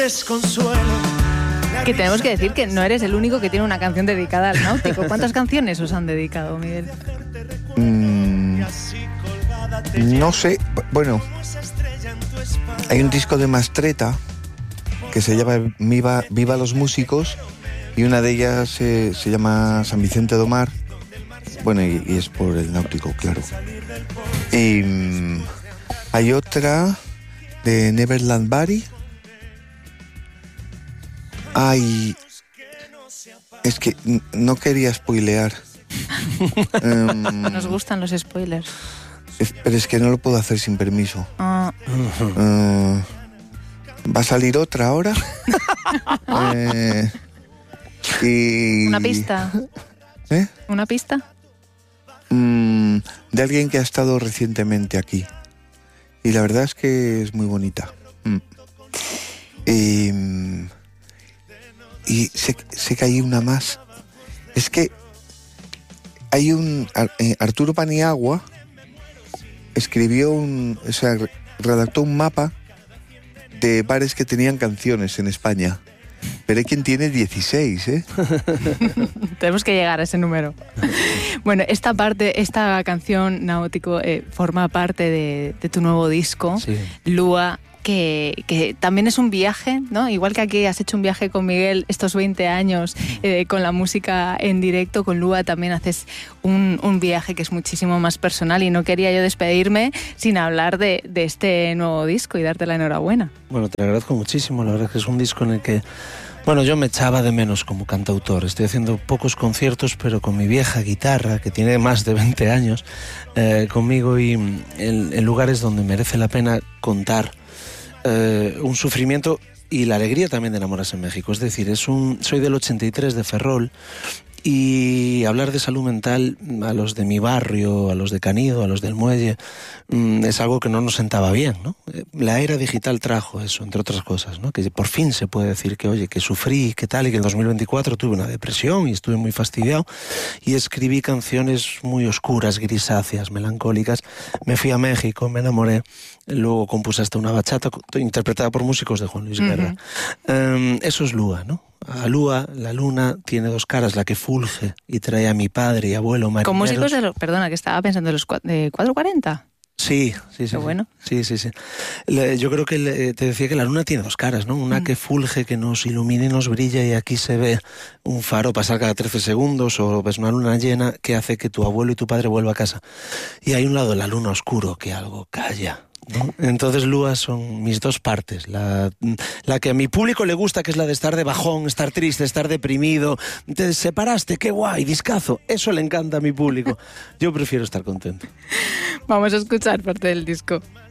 Que tenemos que decir que no eres el único que tiene una canción dedicada al náutico. ¿Cuántas canciones os han dedicado, Miguel? No sé, bueno, hay un disco de Mastretta que se llama Viva los Músicos, y una de ellas se llama San Vicente do Mar. Bueno, y es por el náutico, claro. Y hay otra de Neverland Valley. Ay, es que no quería spoilear. Nos gustan los spoilers. Pero es que no lo puedo hacer sin permiso. ¿Va a salir otra ahora? ¿Una pista? ¿Eh? ¿Una pista? De alguien que ha estado recientemente aquí. Y la verdad es que es muy bonita. Y sé que hay una más. Es que hay Arturo Paniagua escribió redactó un mapa de bares que tenían canciones en España. Pero hay quien tiene 16, ¿eh? Tenemos que llegar a ese número. Bueno, esta canción, Náutico, forma parte de tu nuevo disco, sí. Lua, que también es un viaje, ¿no? Igual que aquí has hecho un viaje con Miguel estos 20 años con la música en directo, con Lua también haces un viaje que es muchísimo más personal, y no quería yo despedirme sin hablar de este nuevo disco y darte la enhorabuena. Bueno, te agradezco muchísimo, la verdad es que es un disco en el que, bueno, yo me echaba de menos como cantautor. Estoy haciendo pocos conciertos, pero con mi vieja guitarra, que tiene más de 20 años, conmigo, y en lugares donde merece la pena contar un sufrimiento y la alegría también de enamorarse en México. Es decir, soy del 83 de Ferrol, y hablar de salud mental a los de mi barrio, a los de Canido, a los del Muelle, es algo que no nos sentaba bien, ¿no? La era digital trajo eso, entre otras cosas, ¿no? Que por fin se puede decir que, oye, que sufrí, que tal, y que en 2024 tuve una depresión y estuve muy fastidiado, y escribí canciones muy oscuras, grisáceas, melancólicas. Me fui a México, me enamoré, luego compuse hasta una bachata interpretada por músicos de Juan Luis Guerra. Eso es Lua, ¿no? A Lua, la luna, tiene dos caras, la que fulge y trae a mi padre y abuelo marineros. Con músicos perdona, que estaba pensando de los de 440. Sí. Qué bueno. Sí. Yo creo que te decía que la luna tiene dos caras, ¿no? Una que fulge, que nos ilumina y nos brilla, y aquí se ve un faro pasar cada 13 segundos, o ves una luna llena que hace que tu abuelo y tu padre vuelvan a casa. Y hay un lado de la luna oscuro que algo calla, ¿no? Entonces Lua son mis dos partes, la que a mi público le gusta, que es la de estar de bajón, estar triste, estar deprimido, te separaste, qué guay, discazo, eso le encanta a mi público. Yo prefiero estar contento. Vamos a escuchar parte del disco.